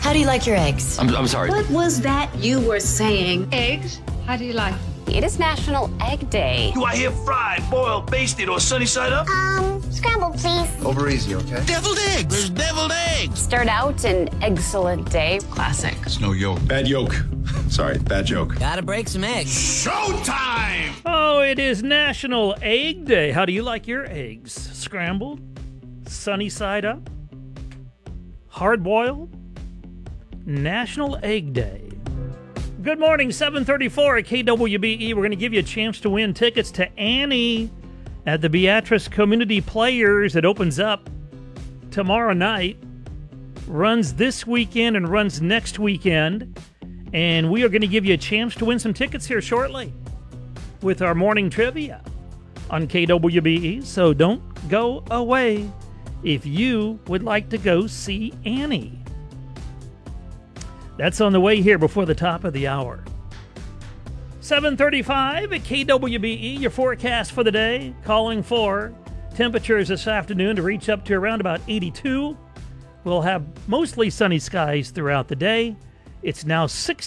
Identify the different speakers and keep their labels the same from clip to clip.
Speaker 1: How do you like your eggs?
Speaker 2: I'm sorry.
Speaker 3: What was that you were saying?
Speaker 4: Eggs? How do you like them?
Speaker 5: It is National Egg Day.
Speaker 6: Do I hear fried, boiled, basted, or sunny side up?
Speaker 7: Scrambled, please.
Speaker 8: Over easy, okay?
Speaker 9: Deviled eggs. There's deviled eggs.
Speaker 5: Start out an excellent day.
Speaker 1: Classic.
Speaker 8: It's no yolk. Bad yolk. Sorry, bad joke.
Speaker 9: Gotta break some eggs.
Speaker 6: Showtime!
Speaker 10: Oh, it is National Egg Day. How do you like your eggs? Scrambled? Sunny side up? Hard boiled? National Egg Day. Good morning, 7:34 at KWBE. We're going to give you a chance to win tickets to Annie at the Beatrice Community Players. It opens up tomorrow night, runs this weekend and runs next weekend. And we are going to give you a chance to win some tickets here shortly with our morning trivia on KWBE. So don't go away if you would like to go see Annie. That's on the way here before the top of the hour. 7:35 at KWBE, your forecast for the day, calling for temperatures this afternoon to reach up to around about 82. We'll have mostly sunny skies throughout the day. It's now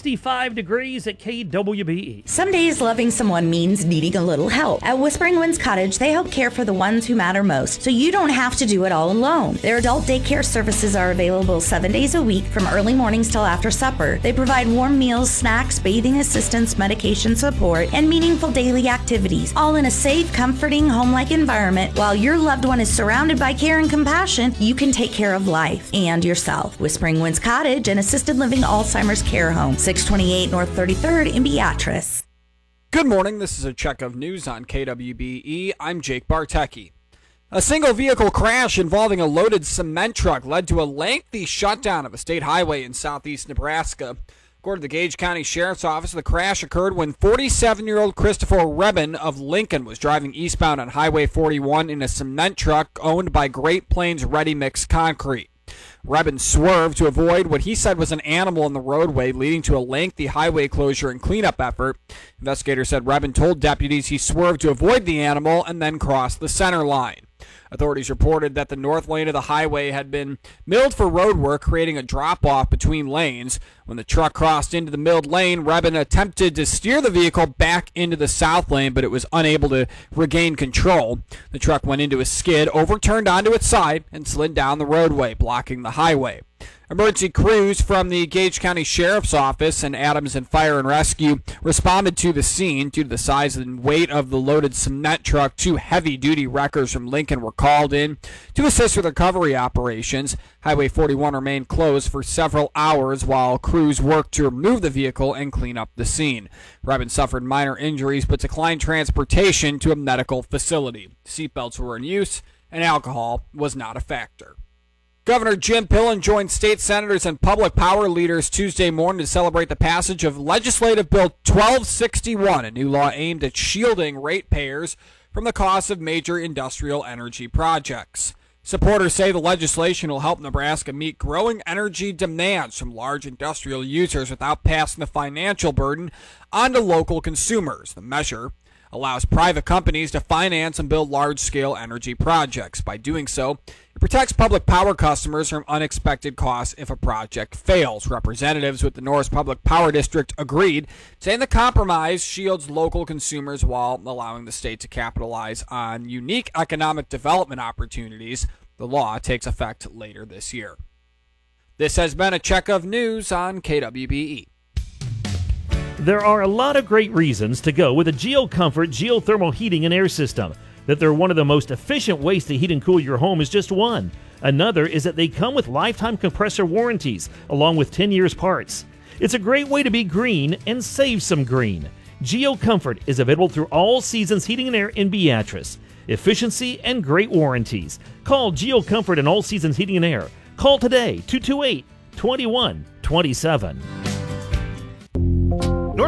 Speaker 10: 65 degrees at KWBE.
Speaker 11: Some days loving someone means needing a little help. At Whispering Winds Cottage, they help care for the ones who matter most, so you don't have to do it all alone. Their adult daycare services are available 7 days a week from early mornings till after supper. They provide warm meals, snacks, bathing assistance, medication support, and meaningful daily activities, all in a safe, comforting, home-like environment. While your loved one is surrounded by care and compassion, you can take care of life and yourself. Whispering Winds Cottage, an assisted living Alzheimer's care home, 628 North 33rd in Beatrice.
Speaker 12: Good morning. This is a check of news on KWBE. I'm Jake Bartecki. A single vehicle crash involving a loaded cement truck led to a lengthy shutdown of a state highway in southeast Nebraska. According to the Gage County Sheriff's Office, the crash occurred when 47-year-old Christopher Rebin of Lincoln was driving eastbound on Highway 41 in a cement truck owned by Great Plains Ready Mix Concrete. Rebin swerved to avoid what he said was an animal in the roadway, leading to a lengthy highway closure and cleanup effort. Investigators said Rebin told deputies he swerved to avoid the animal and then crossed the center line. Authorities reported that the north lane of the highway had been milled for road work, creating a drop-off between lanes. When the truck crossed into the milled lane, Rebin attempted to steer the vehicle back into the south lane, but it was unable to regain control. The truck went into a skid, overturned onto its side, and slid down the roadway, blocking the highway. Emergency crews from the Gage County Sheriff's Office and Adams and Fire and Rescue responded to the scene. Due to the size and weight of the loaded cement truck, 2 heavy-duty wreckers from Lincoln were called in to assist with recovery operations. Highway 41 remained closed for several hours while crews worked to remove the vehicle and clean up the scene. Rebin suffered minor injuries but declined transportation to a medical facility. Seatbelts were in use and alcohol was not a factor. Governor Jim Pillen joined state senators and public power leaders Tuesday morning to celebrate the passage of Legislative Bill 1261, a new law aimed at shielding ratepayers from the cost of major industrial energy projects. Supporters say the legislation will help Nebraska meet growing energy demands from large industrial users without passing the financial burden onto local consumers. The measure allows private companies to finance and build large-scale energy projects. By doing so, it protects public power customers from unexpected costs if a project fails. Representatives with the Norris Public Power District agreed, saying the compromise shields local consumers while allowing the state to capitalize on unique economic development opportunities. The law takes effect later this year. This has been a check of news on KWBE.
Speaker 10: There are a lot of great reasons to go with a GeoComfort geothermal heating and air system. That they're one of the most efficient ways to heat and cool your home is just one. Another is that they come with lifetime compressor warranties, along with 10 years parts. It's a great way to be green and save some green. GeoComfort is available through all seasons heating and air in Beatrice. Efficiency and great warranties. Call GeoComfort and All Seasons Heating and Air. Call today, 228-2127.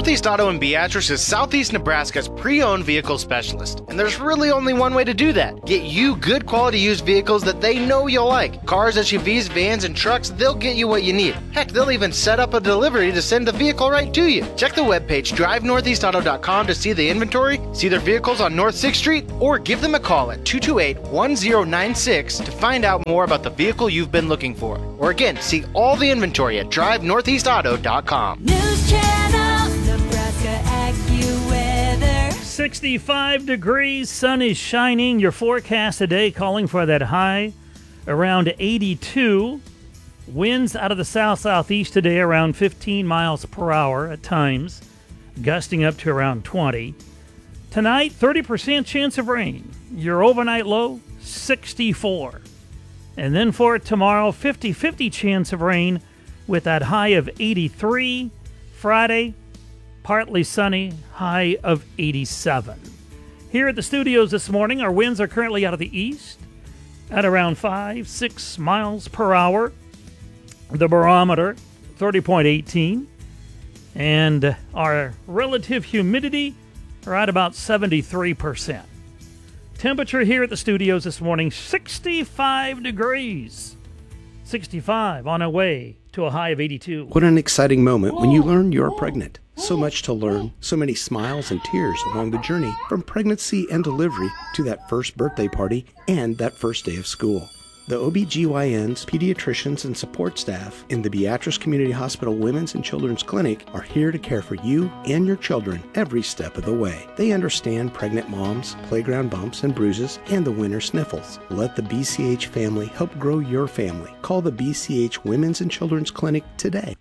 Speaker 1: Northeast Auto in Beatrice is Southeast Nebraska's pre-owned vehicle specialist, and there's really only one way to do that. Get you good quality used vehicles that they know you'll like. Cars, SUVs, vans, and trucks, they'll get you what you need. Heck, they'll even set up a delivery to send the vehicle right to you. Check the webpage drivenortheastauto.com to see the inventory, see their vehicles on North 6th Street, or give them a call at 228-1096 to find out more about the vehicle you've been looking for. Or again, see all the inventory at drivenortheastauto.com.
Speaker 2: News Channel, Nebraska AccuWeather.
Speaker 10: 65 degrees, sun is shining. Your forecast today calling for that high around 82. Winds out of the south-southeast today around 15 miles per hour at times, gusting up to around 20. Tonight, 30% chance of rain. Your overnight low, 64. And then for tomorrow, 50-50 chance of rain with that high of 83. Friday, partly sunny, high of 87. Here at the studios this morning, our winds are currently out of the east at around 5-6 miles per hour. The barometer, 30.18. And our relative humidity right about 73%. Temperature here at the studios this morning, 65 degrees. 65 on our way to a high of 82.
Speaker 4: What an exciting moment when you learn you're pregnant. So much to learn, so many smiles and tears along the journey from pregnancy and delivery to that first birthday party and that first day of school. The OBGYNs, pediatricians, and support staff in the Beatrice Community Hospital Women's and Children's Clinic are here to care for you and your children every step of the way. They understand pregnant moms, playground bumps and bruises, and the winter sniffles. Let the BCH family help grow your family. Call the BCH Women's and Children's Clinic today.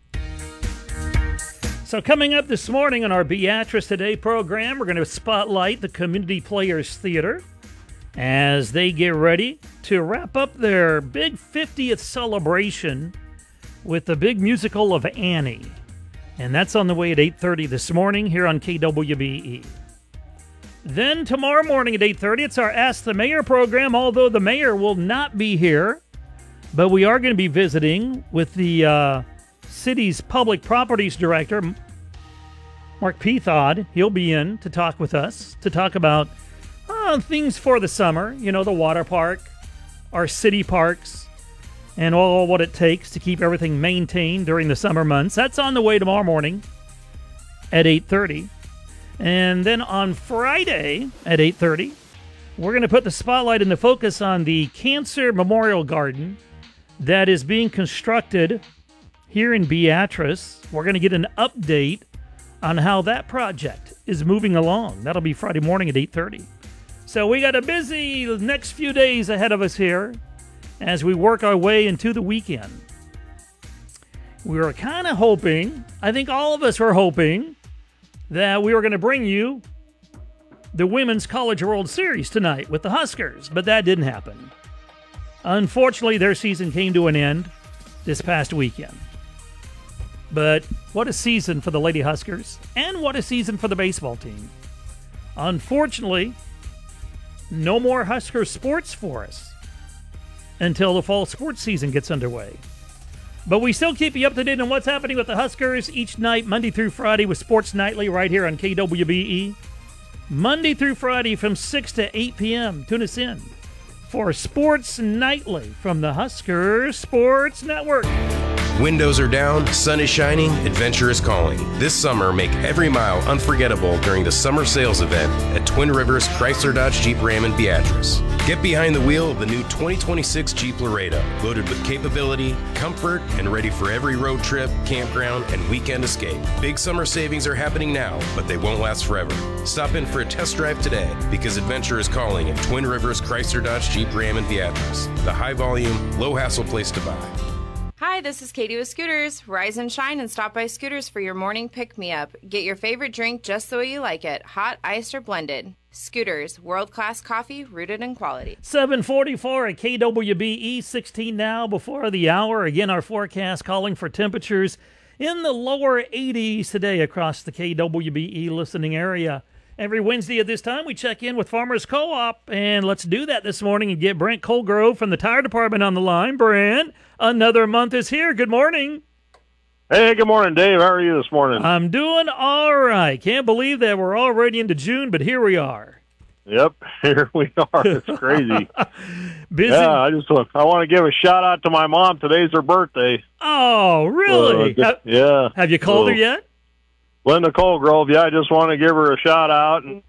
Speaker 10: So coming up this morning on our Beatrice Today program, we're going to spotlight the Community Players Theater as they get ready to wrap up their big 50th celebration with the big musical of Annie. And that's on the way at 8:30 this morning here on KWBE. Then tomorrow morning at 8:30, it's our Ask the Mayor program, although the mayor will not be here. But we are going to be visiting with the city's public properties director, Mark Pethod. He'll be in to talk with us, to talk about things for the summer, you know, the water park, our city parks, and all what it takes to keep everything maintained during the summer months. That's on the way tomorrow morning at 8:30. And then on Friday at 8:30, we're going to put the spotlight and the focus on the Cancer Memorial Garden that is being constructed here in Beatrice. We're going to get an update on how that project is moving along. That'll be Friday morning at 8:30. So we got a busy next few days ahead of us here as we work our way into the weekend. We were kind of hoping, I think all of us were hoping, that we were going to bring you the Women's College World Series tonight with the Huskers, but that didn't happen. Unfortunately, their season came to an end this past weekend. But what a season for the Lady Huskers, and what a season for the baseball team. Unfortunately, no more Husker sports for us until the fall sports season gets underway. But we still keep you up to date on what's happening with the Huskers each night, Monday through Friday, with Sports Nightly right here on KWBE. Monday through Friday from 6 to 8 p.m. Tune us in for Sports Nightly from the Husker Sports Network.
Speaker 7: Windows are down, sun is shining, adventure is calling. This summer, make every mile unforgettable during the summer sales event at Twin Rivers Chrysler Dodge Jeep Ram in Beatrice. Get behind the wheel of the new 2026 Jeep Laredo, loaded with capability, comfort, and ready for every road trip, campground, and weekend escape. Big summer savings are happening now, but they won't last forever. Stop in for a test drive today, because adventure is calling at Twin Rivers Chrysler Dodge Jeep Ram in Beatrice. The high-volume, low-hassle place to buy.
Speaker 13: Hi, this is Katie with Scooters. Rise and shine and stop by Scooters for your morning pick-me-up. Get your favorite drink just the way you like it, hot, iced, or blended. Scooters, world-class coffee rooted in quality.
Speaker 10: 7:44 at KWBE, 16 now before the hour. Again, our forecast calling for temperatures in the lower 80s today across the KWBE listening area. Every Wednesday at this time, we check in with Farmers Co-op, and let's do that this morning and get Brent Colgrove from the Tire Department on the line. Brent, another month is here. Good morning.
Speaker 14: Hey, good morning, Dave. How are you this morning?
Speaker 10: I'm doing all right. Can't believe that we're already into June, but here we are.
Speaker 14: Yep, here we are. It's crazy.
Speaker 10: Busy?
Speaker 14: Yeah, I want to give a shout out to my mom. Today's her birthday.
Speaker 10: Oh, really?
Speaker 14: Yeah.
Speaker 10: Have you called her yet?
Speaker 14: Linda Colgrove. Yeah, I just want to give her a shout out and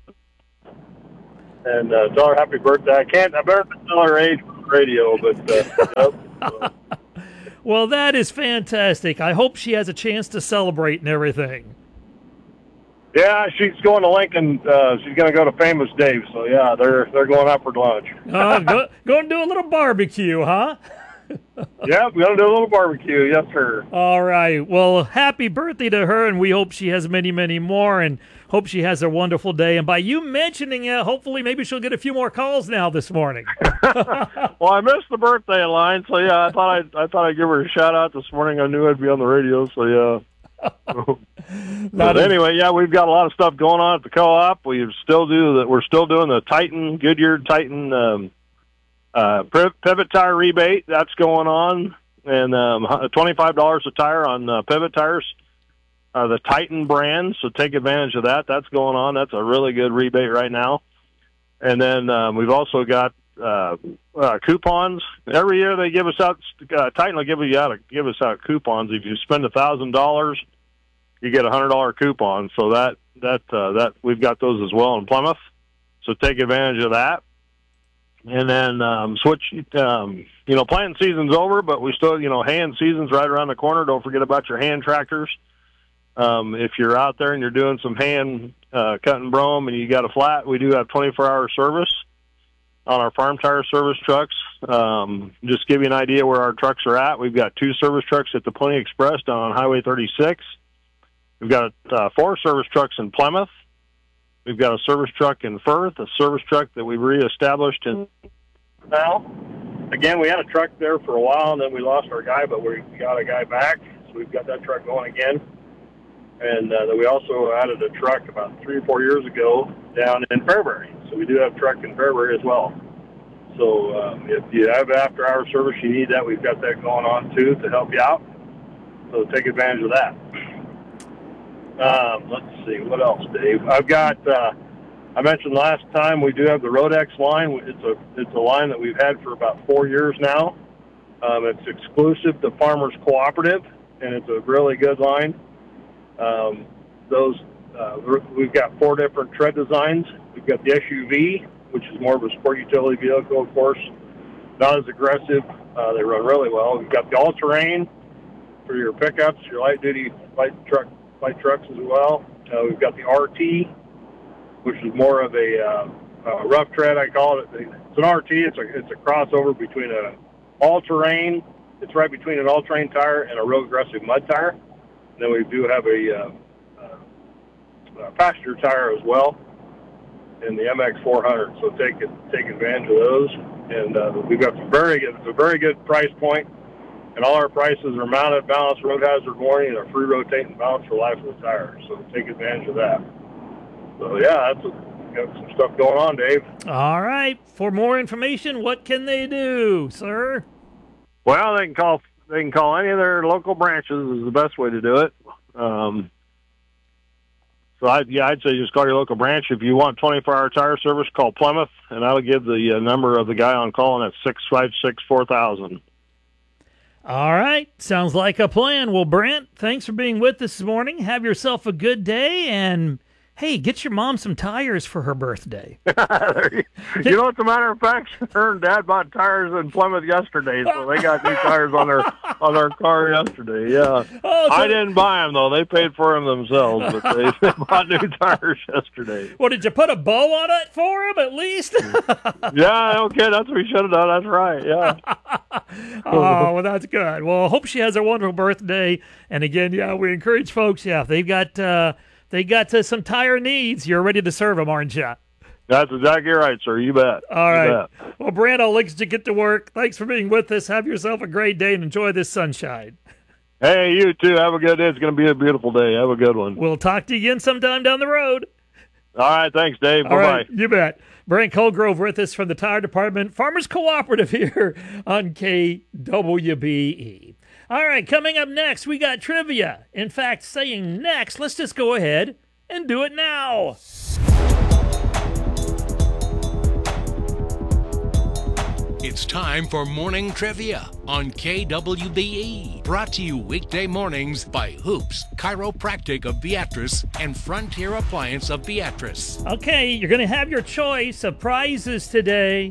Speaker 14: tell her happy birthday. I better tell her age on the radio, but yep.
Speaker 10: Well, that is fantastic. I hope she has a chance to celebrate and everything.
Speaker 14: Yeah, she's going to Lincoln. She's going to go to Famous Dave. So yeah, they're going out for lunch.
Speaker 10: Go and do a little barbecue, huh?
Speaker 14: Yeah, we're going to do a little barbecue. Yes, sir.
Speaker 10: All right. Well, happy birthday to her, and we hope she has many, many more, and hope she has a wonderful day. And by you mentioning it, hopefully maybe she'll get a few more calls now this morning.
Speaker 14: Well, I missed the birthday line, so yeah, I thought I'd give her a shout out this morning. I knew I'd be on the radio, so yeah. But anyway, yeah, we've got a lot of stuff going on at the co-op. We're still doing the Goodyear Titan pivot tire rebate. That's going on, and $25 a tire on pivot tires, the Titan brand. So take advantage of that. That's going on. That's a really good rebate right now. And then we've also got coupons. Every year they give us out. Titan will give us out coupons. If you spend $1,000, you get a $100 coupon. So that we've got those as well in Plymouth. So take advantage of that. And then planting season's over, but we still, hand season's right around the corner. Don't forget about your hand tractors. If you're out there and you're doing some hand cutting brome and you got a flat, we do have 24-hour service on our farm tire service trucks. Just give you an idea where our trucks are at. We've got 2 service trucks at the Plenty Express down on Highway 36. We've got 4 service trucks in Plymouth. We've got a service truck in Firth, a service truck that we've reestablished in now. Again, we had a truck there for a while, and then we lost our guy, but we got a guy back, so we've got that truck going again. And then we also added a truck about 3 or 4 years ago down in Fairbury. So we do have a truck in Fairbury as well. So if you have after-hour service, you need that, we've got that going on too to help you out. So take advantage of that. Let's see, what else, Dave? I've got, I mentioned last time, we do have the Rodex line. It's a line that we've had for about 4 years now. It's exclusive to Farmers Cooperative, and it's a really good line. We've got 4 different tread designs. We've got the SUV, which is more of a sport utility vehicle, of course. Not as aggressive. They run really well. We've got the all-terrain for your pickups, your light-duty light trucks as well. We've got the RT, which is more of a rough tread, I call it. It's an RT. It's a crossover between an all-terrain. It's right between an all-terrain tire and a real aggressive mud tire. And then we do have a passenger tire as well in the MX400. So take advantage of those. And we've got it's a very good price point. And all our prices are mounted, balanced, road hazard warning, and a free rotating balance for life of the tire. So take advantage of that. So yeah, got some stuff going on, Dave.
Speaker 10: All right. For more information, what can they do, sir?
Speaker 14: Well, they can call any of their local branches is the best way to do it. So I'd say just call your local branch. If you want 24-hour tire service, call Plymouth, and I'll give the number of the guy on call, and that's 656-4000.
Speaker 10: All right. Sounds like a plan. Well, Brent, thanks for being with us this morning. Have yourself a good day, and hey, get your mom some tires for her birthday.
Speaker 14: You know, as a matter of fact, her and Dad bought tires in Plymouth yesterday, so they got new tires on their car yesterday. Yeah, I didn't buy them though; they paid for them themselves, but they bought new tires yesterday.
Speaker 10: Well, did you put a bow on it for them at least?
Speaker 14: Yeah, okay, that's what we should have done. That's right. Yeah.
Speaker 10: Oh, well, that's good. Well, I hope she has a wonderful birthday. And again, yeah, we encourage folks. Yeah, if they've got. They got some tire needs. You're ready to serve them, aren't you?
Speaker 14: That's exactly right, sir. You bet.
Speaker 10: All right. Well, Brent, I'll let you get to work. Thanks for being with us. Have yourself a great day and enjoy this sunshine.
Speaker 14: Hey, you too. Have a good day. It's going to be a beautiful day. Have a good one.
Speaker 10: We'll talk to you again sometime down the road.
Speaker 14: All right. Thanks, Dave.
Speaker 10: Bye-bye. All right, you bet. Brent Colgrove with us from the Tire Department Farmers Cooperative here on KWBE. All right, coming up next, we got trivia. In fact, saying next, let's just go ahead and do it now.
Speaker 15: It's time for Morning Trivia on KWBE. Brought to you weekday mornings by Hoops Chiropractic of Beatrice and Frontier Appliance of Beatrice.
Speaker 10: Okay, you're going to have your choice of prizes today.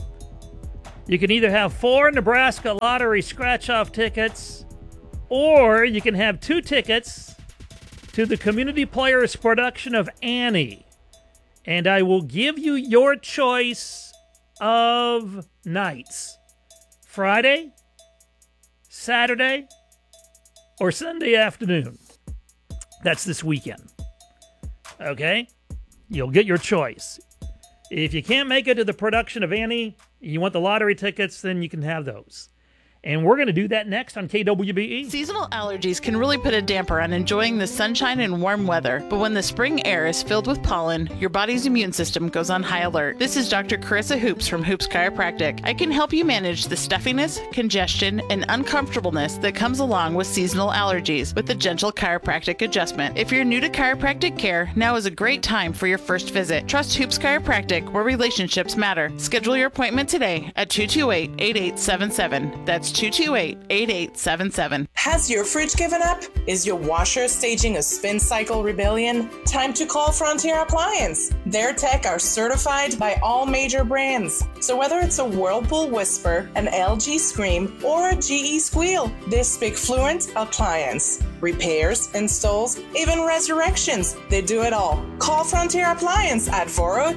Speaker 10: You can either have 4 Nebraska Lottery scratch-off tickets, or you can have 2 tickets to the Community Players production of Annie. And I will give you your choice of nights. Friday, Saturday, or Sunday afternoon. That's this weekend. Okay? You'll get your choice. If you can't make it to the production of Annie, you want the lottery tickets, then you can have those. And we're going to do that next on KWBE.
Speaker 16: Seasonal allergies can really put a damper on enjoying the sunshine and warm weather. But when the spring air is filled with pollen, your body's immune system goes on high alert. This is Dr. Carissa Hoops from Hoops Chiropractic. I can help you manage the stuffiness, congestion, and uncomfortableness that comes along with seasonal allergies with a gentle chiropractic adjustment. If you're new to chiropractic care, now is a great time for your first visit. Trust Hoops Chiropractic, where relationships matter. Schedule your appointment today at 228-8877. That's 228-8877.
Speaker 17: Has your fridge given up? Is your washer staging a spin cycle rebellion? Time to call Frontier Appliance. Their tech are certified by all major brands. So whether it's a Whirlpool Whisper, an LG Scream, or a GE Squeal, they speak fluent appliance. Repairs, installs, even resurrections. They do it all. Call Frontier Appliance at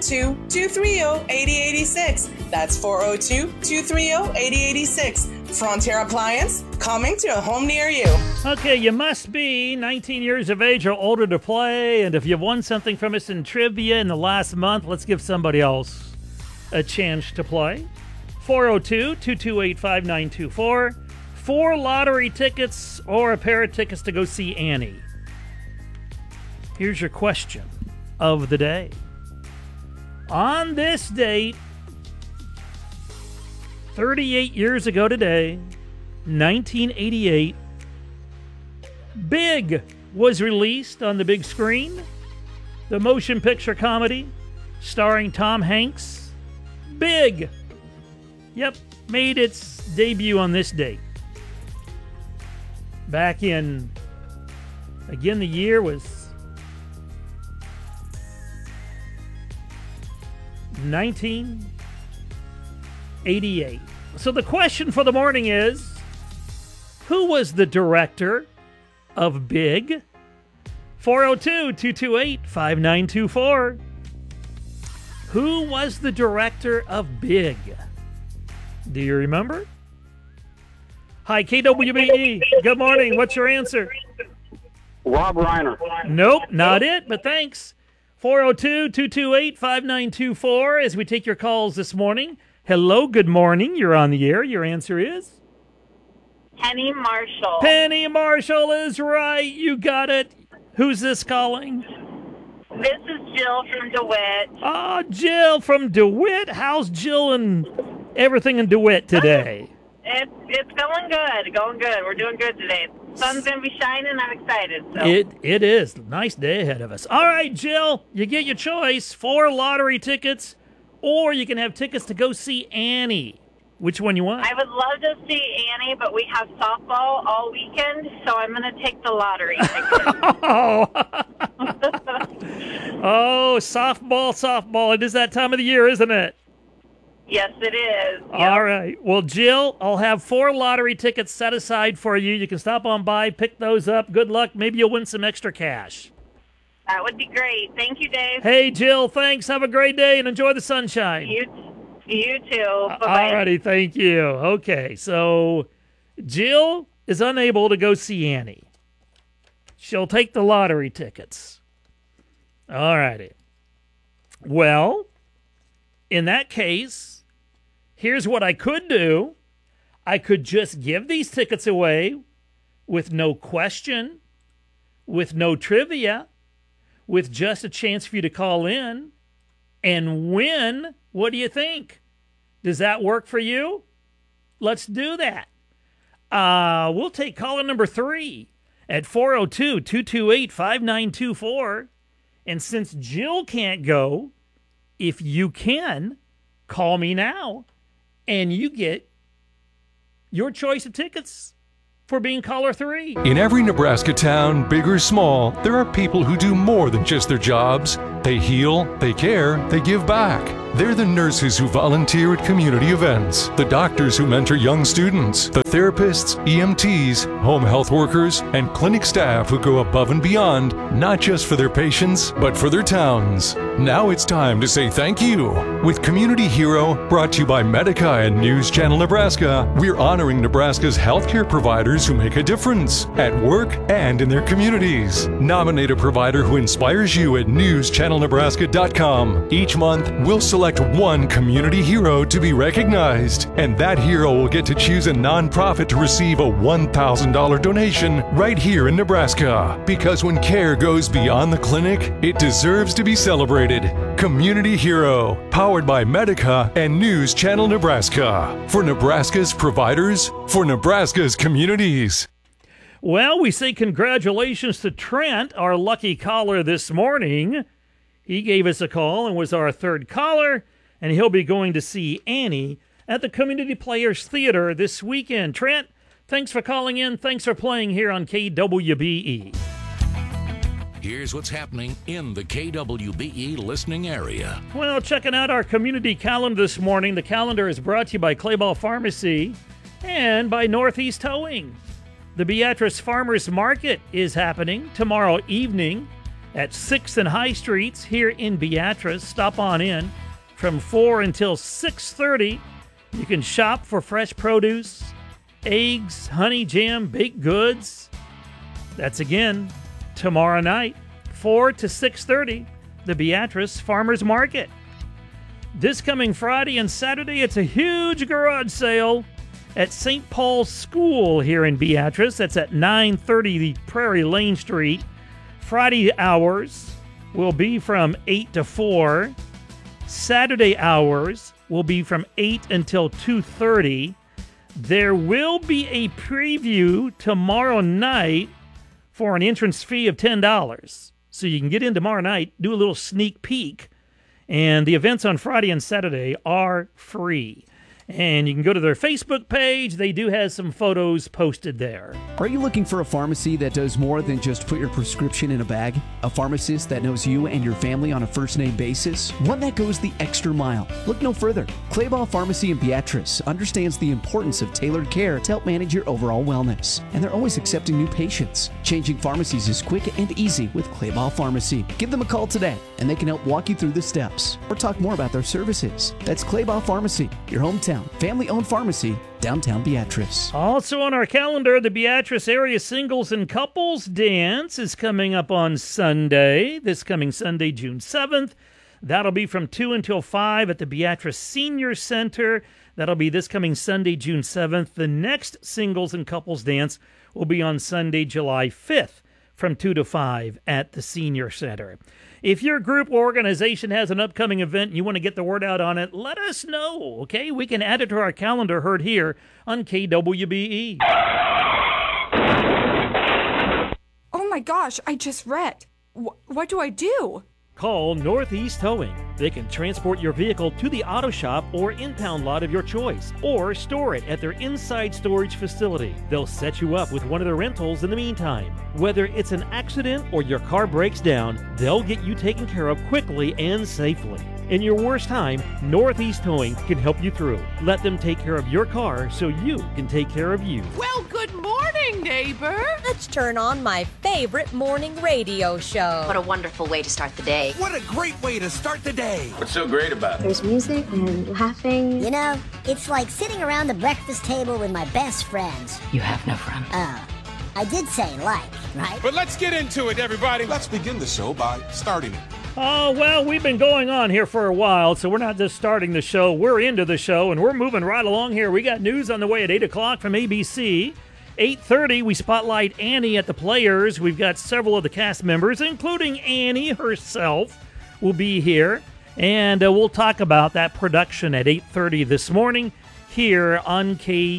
Speaker 17: 402-230-8086. That's 402-230-8086. Frontier Appliance, coming to a home near you.
Speaker 10: Okay, you must be 19 years of age or older to play, and if you've won something from us in trivia in the last month, let's give somebody else a chance to play. 402-228-5924. 4 lottery tickets or a pair of tickets to go see Annie. Here's your question of the day. On this date, 38 years ago today, 1988, Big was released on the big screen. The motion picture comedy starring Tom Hanks. Big, yep, made its debut on this date. Back in, again, the year was 1988. So the question for the morning is, who was the director of Big? 402-228-5924. Who was the director of Big? Do you remember? Hi, KWBE. Good morning. What's your answer?
Speaker 18: Rob Reiner.
Speaker 10: Nope, not it, but thanks. 402-228-5924 as we take your calls this morning. Hello, good morning. You're on the air. Your answer is?
Speaker 19: Penny Marshall.
Speaker 10: Penny Marshall is right. You got it. Who's this calling?
Speaker 19: This is Jill from DeWitt.
Speaker 10: Oh, Jill from DeWitt. How's Jill and everything in DeWitt today?
Speaker 19: It's going good. We're doing good today. Sun's going to be shining. I'm excited. So.
Speaker 10: It is. Nice day ahead of us. All right, Jill, you get your choice. 4 lottery tickets, or you can have tickets to go see Annie. Which one you want?
Speaker 19: I would love to see Annie, but we have softball all weekend, so I'm going to take the lottery ticket.
Speaker 10: Oh, softball. It is that time of the year, isn't it?
Speaker 19: Yes, it is. Yep.
Speaker 10: All right. Well, Jill, I'll have 4 lottery tickets set aside for you. You can stop on by, pick those up. Good luck. Maybe you'll win some extra cash.
Speaker 19: That would be great. Thank you, Dave.
Speaker 10: Hey, Jill, thanks. Have a great day and enjoy the sunshine.
Speaker 19: You too. Bye-bye.
Speaker 10: All righty. Thank you. Okay. So Jill is unable to go see Annie. She'll take the lottery tickets. All righty. Well, in that case, here's what I could do. I could just give these tickets away with no question, with no trivia, with just a chance for you to call in and win. What do you think? Does that work for you? Let's do that. We'll take caller number 3 at 402-228-5924. And since Jill can't go, if you can, call me now, and you get your choice of tickets for being caller 3.
Speaker 20: In every Nebraska town, big or small, there are people who do more than just their jobs. They heal, they care, they give back. They're the nurses who volunteer at community events, the doctors who mentor young students, the therapists, EMTs, home health workers, and clinic staff who go above and beyond, not just for their patients, but for their towns. Now it's time to say thank you. With Community Hero, brought to you by Medica and News Channel Nebraska, we're honoring Nebraska's healthcare providers who make a difference at work and in their communities. Nominate a provider who inspires you at newschannelnebraska.com. Each month, we'll select one community hero to be recognized, and that hero will get to choose a nonprofit to receive a $1,000 donation right here in Nebraska. Because when care goes beyond the clinic, it deserves to be celebrated. Community Hero, powered by Medica and News Channel Nebraska. For Nebraska's providers, for Nebraska's communities.
Speaker 10: Well, we say congratulations to Trent, our lucky caller this morning. He gave us a call and was our 3rd caller, and he'll be going to see Annie at the Community Players Theater this weekend. Trent, thanks for calling in. Thanks for playing here on KWBE.
Speaker 15: Here's what's happening in the KWBE listening area.
Speaker 10: Well, checking out our community calendar this morning. The calendar is brought to you by Clayball Pharmacy and by Northeast Towing. The Beatrice Farmers Market is happening tomorrow evening at 6th and High Streets here in Beatrice. Stop on in from 4 until 6:30. You can shop for fresh produce, eggs, honey, jam, baked goods. That's again tomorrow night, 4 to 6:30, the Beatrice Farmers Market. This coming Friday and Saturday, it's a huge garage sale at St. Paul's School here in Beatrice. That's at 930 Prairie Lane Street. Friday hours will be from 8 to 4. Saturday hours will be from 8 until 2:30. There will be a preview tomorrow night for an entrance fee of $10. So you can get in tomorrow night, do a little sneak peek. And the events on Friday and Saturday are free. And you can go to their Facebook page. They do have some photos posted there.
Speaker 21: Are you looking for a pharmacy that does more than just put your prescription in a bag? A pharmacist that knows you and your family on a first-name basis? One that goes the extra mile? Look no further. Clayball Pharmacy in Beatrice understands the importance of tailored care to help manage your overall wellness. And they're always accepting new patients. Changing pharmacies is quick and easy with Clayball Pharmacy. Give them a call today, and they can help walk you through the steps or talk more about their services. That's Clayball Pharmacy, your hometown family-owned pharmacy, downtown Beatrice.
Speaker 10: Also on our calendar, the Beatrice Area Singles and Couples Dance is coming up on Sunday, this coming Sunday, June 7th. That'll be from 2 until 5 at the Beatrice Senior Center. That'll be this coming Sunday, June 7th. The next Singles and Couples Dance will be on Sunday, July 5th from 2 to 5 at the Senior Center. If your group or organization has an upcoming event and you want to get the word out on it, let us know, okay? We can add it to our calendar, heard here on KWBE.
Speaker 22: Oh my gosh, I just wrecked. What do I do?
Speaker 10: Call Northeast Towing. They can transport your vehicle to the auto shop or impound lot of your choice, or store it at their inside storage facility. They'll set you up with one of their rentals in the meantime. Whether it's an accident or your car breaks down, they'll get you taken care of quickly and safely. In your worst time, Northeast Towing can help you through. Let them take care of your car so you can take care of you.
Speaker 23: Well, good morning, neighbor. Let's turn on my favorite morning radio show.
Speaker 24: What a wonderful way to start the day.
Speaker 6: What a great way to start the day.
Speaker 8: What's so great about it?
Speaker 24: There's music and laughing.
Speaker 25: You know, it's like sitting around the breakfast table with my best friends.
Speaker 24: You have no friends.
Speaker 25: Oh, I did say like, right?
Speaker 6: But let's get into it, everybody. Let's begin the show by starting it.
Speaker 10: Oh, well, we've been going on here for a while, so we're not just starting the show. We're into the show, and we're moving right along here. We got news on the way at 8 o'clock from ABC. 8:30, we spotlight Annie at the Players. We've got several of the cast members, including Annie herself, will be here. And we'll talk about that production at 8:30 this morning here on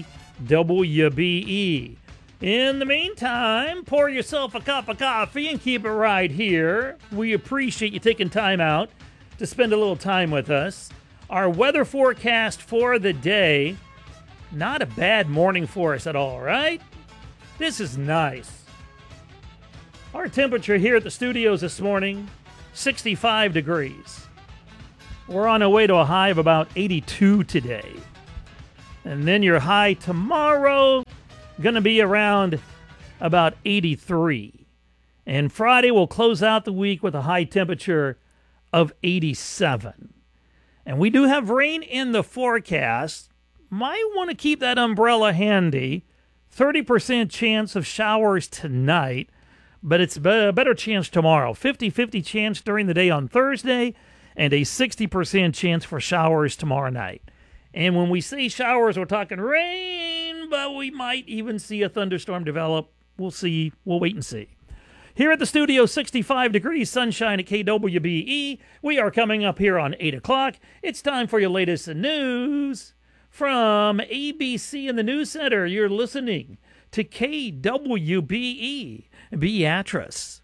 Speaker 10: KWBE. In the meantime, pour yourself a cup of coffee and keep it right here. We appreciate you taking time out to spend a little time with us. Our weather forecast for the day, not a bad morning for us at all, right? This is nice. Our temperature here at the studios this morning, 65 degrees. We're on our way to a high of about 82 today. And then your high tomorrow, going to be around about 83. And Friday will close out the week with a high temperature of 87. And we do have rain in the forecast. Might want to keep that umbrella handy. 30% chance of showers tonight, but it's a better chance tomorrow. 50-50 chance during the day on Thursday, and a 60% chance for showers tomorrow night. And when we say showers, we're talking rain, but we might even see a thunderstorm develop. We'll see. We'll wait and see. Here at the studio, 65 degrees, sunshine at KWBE. We are coming up here on 8 o'clock. It's time for your latest news from ABC and the News Center. You're listening to KWBE Beatrice.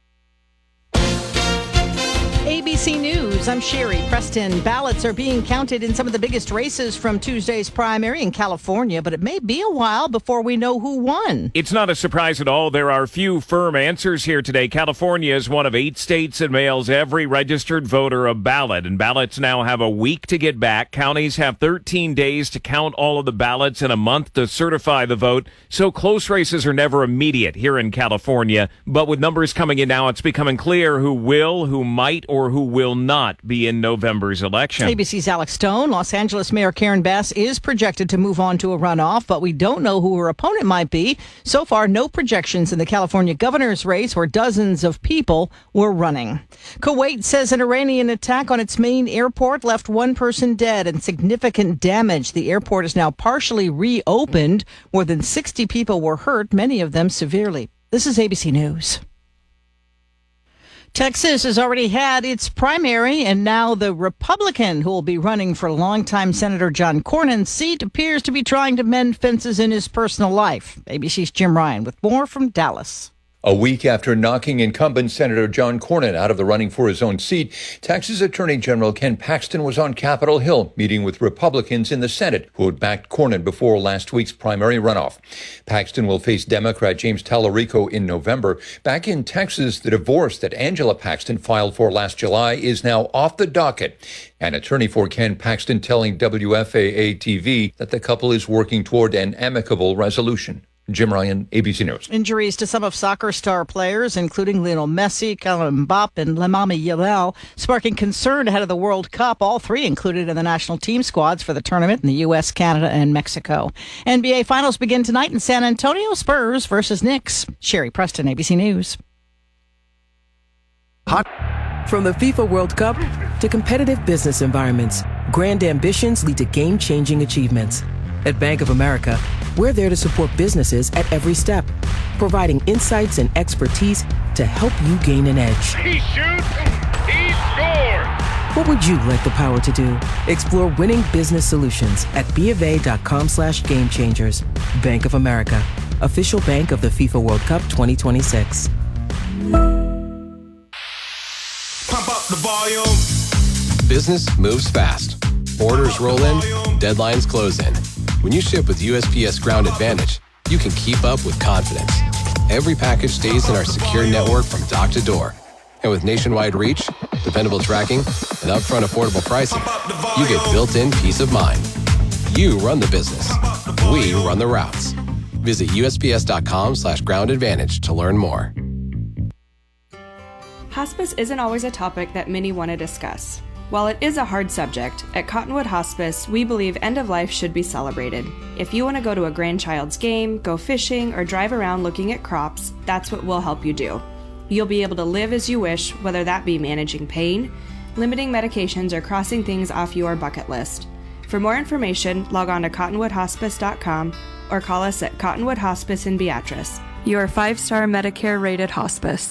Speaker 3: ABC News, I'm Sherry Preston. Ballots are being counted in some of the biggest races from Tuesday's primary in California, but it may be a while before we know who won.
Speaker 5: It's not a surprise at all. There are few firm answers here today. California is one of 8 states that mails every registered voter a ballot, and ballots now have a week to get back. Counties have 13 days to count all of the ballots and a month to certify the vote, so close races are never immediate here in California. But with numbers coming in now, it's becoming clear who will, who might, or who will not be in November's election.
Speaker 3: ABC's Alex Stone. Los Angeles Mayor Karen Bass is projected to move on to a runoff, but we don't know who her opponent might be. So far, no projections in the California governor's race where dozens of people were running. Kuwait says an Iranian attack on its main airport left one person dead and significant damage. The airport is now partially reopened. More than 60 people were hurt, many of them severely. This is ABC News. Texas has already had its primary, and now the Republican who will be running for longtime Senator John Cornyn's seat appears to be trying to mend fences in his personal life. ABC's Jim Ryan with more from Dallas.
Speaker 9: A week after knocking incumbent Senator John Cornyn out of the running for his own seat, Texas Attorney General Ken Paxton was on Capitol Hill meeting with Republicans in the Senate who had backed Cornyn before last week's primary runoff. Paxton will face Democrat James Tallarico in November. Back in Texas, the divorce that Angela Paxton filed for last July is now off the docket. An attorney for Ken Paxton telling WFAA-TV that the couple is working toward an amicable resolution. Jim Ryan, ABC News.
Speaker 3: Injuries to some of soccer star players, including Lionel Messi, Kylian Mbappe, and Lamine Yamal, sparking concern ahead of the World Cup. All 3 included in the national team squads for the tournament in the U.S., Canada, and Mexico. NBA Finals begin tonight in San Antonio. Spurs versus Knicks. Sherry Preston, ABC News.
Speaker 11: From the FIFA World Cup to competitive business environments, grand ambitions lead to game-changing achievements. At Bank of America, we're there to support businesses at every step, providing insights and expertise to help you gain an edge.
Speaker 12: He shoots, he scores!
Speaker 11: What would you like the power to do? Explore winning business solutions at BofA.com/gamechangers. Bank of America, official bank of the FIFA World Cup 2026.
Speaker 6: Pump up the volume.
Speaker 7: Business moves fast. Orders roll in, deadlines close in. When you ship with USPS Ground Advantage, you can keep up with confidence. Every package stays in our secure network from dock to door. And with nationwide reach, dependable tracking, and upfront affordable pricing, you get built-in peace of mind. You run the business. We run the routes. Visit USPS.com/Ground Advantage to learn more.
Speaker 26: Hospice isn't always a topic that many want to discuss. While it is a hard subject, at Cottonwood Hospice, we believe end of life should be celebrated. If you want to go to a grandchild's game, go fishing, or drive around looking at crops, that's what we'll help you do. You'll be able to live as you wish, whether that be managing pain, limiting medications, or crossing things off your bucket list. For more information, log on to cottonwoodhospice.com or call us at Cottonwood Hospice in Beatrice. You are 5-star Medicare rated hospice.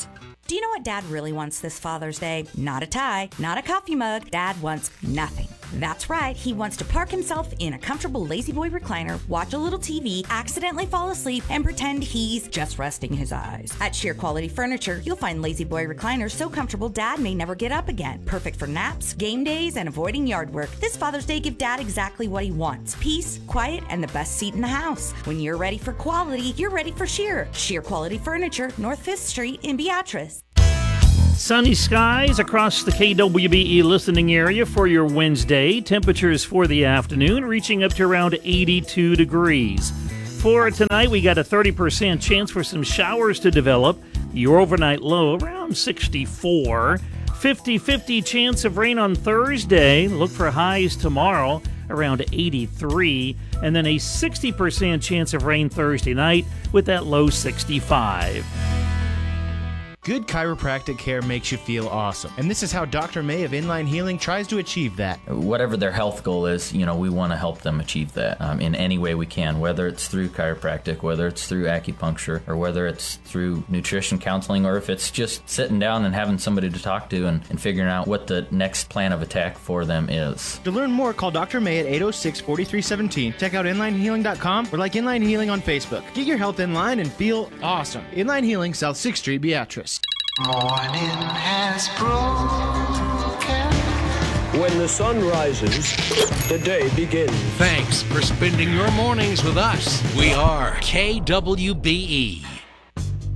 Speaker 1: Do you know what Dad really wants this Father's Day? Not a tie, not a coffee mug. Dad wants nothing. That's right, he wants to park himself in a comfortable lazy boy recliner, watch a little TV, accidentally fall asleep, and pretend he's just resting his eyes. At Sheer Quality Furniture, you'll find lazy boy recliners so comfortable Dad may never get up again. Perfect for naps, game days, and avoiding yard work. This Father's Day, give Dad exactly what he wants. Peace, quiet, and the best seat in the house. When you're ready for quality, you're ready for Sheer. Sheer Quality Furniture, North 5th Street in Beatrice.
Speaker 10: Sunny skies across the KWBE listening area for your Wednesday. Temperatures for the afternoon reaching up to around 82 degrees. For tonight, we got a 30% chance for some showers to develop. Your overnight low around 64. 50-50 chance of rain on Thursday. Look for highs tomorrow around 83. And then a 60% chance of rain Thursday night with that low 65.
Speaker 2: Good chiropractic care makes you feel awesome. And this is how Dr. May of Inline Healing tries to achieve that.
Speaker 4: Whatever their health goal is, we want to help them achieve that in any way we can, whether it's through chiropractic, whether it's through acupuncture, or whether it's through nutrition counseling, or if it's just sitting down and having somebody to talk to and figuring out what the next plan of attack for them is.
Speaker 2: To learn more, call Dr. May at 806-4317. Check out InlineHealing.com or like Inline Healing on Facebook. Get your health in line and feel awesome. Inline Healing, South 6th Street, Beatrice.
Speaker 13: Morning has broken.
Speaker 14: When the sun rises, the day begins.
Speaker 15: Thanks for spending your mornings with us. We are KWBE.